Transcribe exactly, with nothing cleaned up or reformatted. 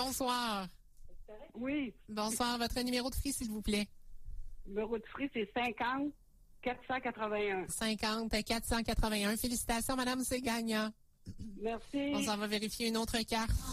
bonsoir. Oui. Bonsoir. Votre numéro de free, s'il vous plaît. Le numéro de free, c'est cinquante quatre cent quatre-vingt-un. cinquante quatre cent quatre-vingt-un. Félicitations, madame, c'est gagnant. Merci. On s'en va vérifier une autre carte.